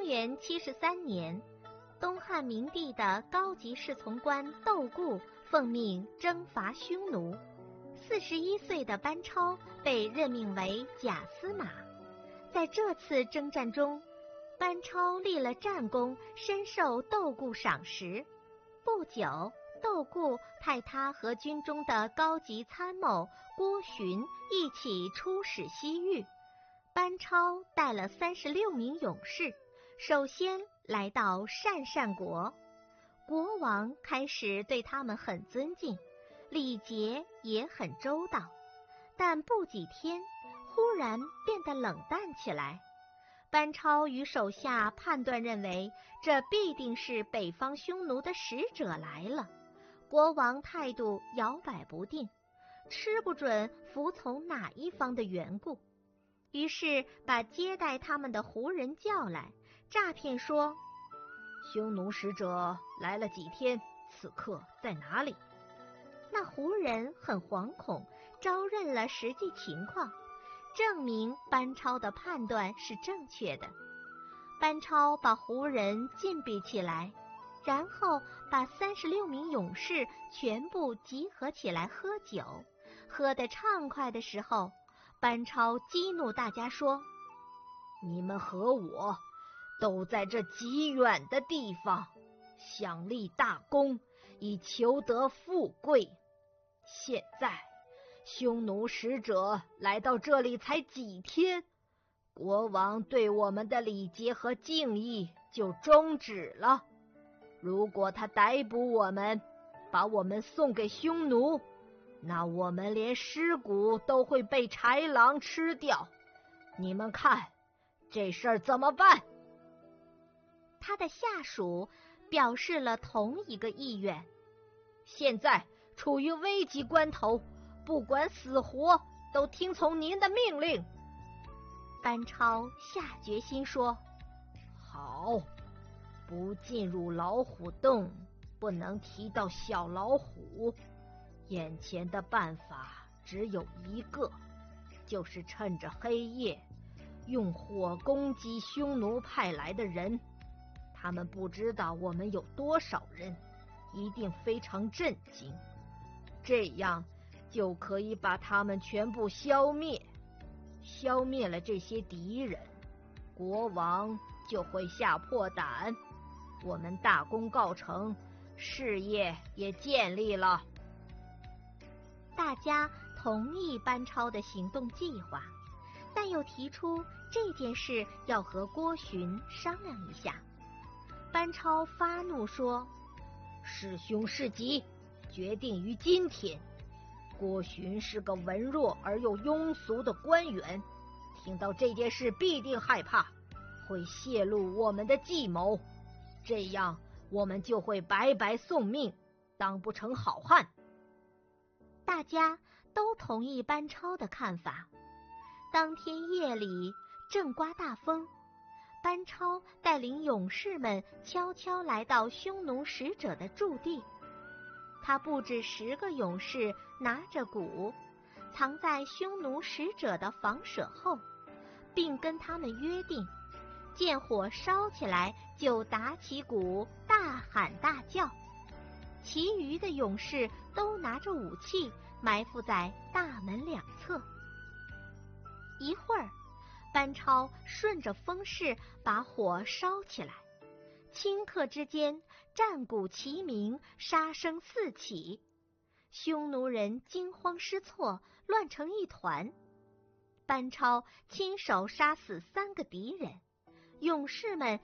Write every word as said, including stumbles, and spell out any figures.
元七十三年，东汉明帝的高级侍从官窦固奉命征伐匈奴，四十一岁的班超被任命为假司马。在这次征战中，班超立了战功，深受窦固赏识。不久，窦固派他和军中的高级参谋郭循一起出使西域。班超带了三十六名勇士，首先来到鄯善国。国王开始对他们很尊敬，礼节也很周到，但不几天忽然变得冷淡起来。班超与手下判断认为，这必定是北方匈奴的使者来了。国王态度摇摆不定，吃不准服从哪一方的缘故，于是把接待他们的胡人叫来，诈骗说：匈奴使者来了几天，此刻在哪里？那胡人很惶恐，招认了实际情况，证明班超的判断是正确的。班超把胡人禁闭起来，然后把三十六名勇士全部集合起来喝酒。喝得畅快的时候，班超激怒大家说：你们和我都在这极远的地方想立大功，以求得富贵。现在匈奴使者来到这里才几天，国王对我们的礼节和敬意就终止了。如果他逮捕我们，把我们送给匈奴，那我们连尸骨都会被豺狼吃掉。你们看，这事儿怎么办？他的下属表示了同一个意愿。现在处于危急关头，不管死活，都听从您的命令。班超下决心说：好，不进入老虎洞，不能提到小老虎。眼前的办法只有一个，就是趁着黑夜，用火攻击匈奴派来的人。他们不知道我们有多少人，一定非常震惊，这样就可以把他们全部消灭。消灭了这些敌人，国王就会下破胆，我们大功告成，事业也建立了。大家同意班超的行动计划，但又提出这件事要和郭循商量一下。班超发怒说：是凶是吉，决定于今天。郭循是个文弱而又庸俗的官员，听到这件事必定害怕，会泄露我们的计谋，这样我们就会白白送命，当不成好汉。大家都同意班超的看法。当天夜里正刮大风，班超带领勇士们悄悄来到匈奴使者的驻地。他布置十个勇士拿着鼓，藏在匈奴使者的房舍后，并跟他们约定，见火烧起来就打起鼓，大喊大叫。其余的勇士都拿着武器，埋伏在大门两侧。一会儿，班超顺着风势把火烧起来，顷刻之间，战鼓齐鸣，杀声四起。匈奴人惊慌失措，乱成一团。班超亲手杀死三个敌人，勇士们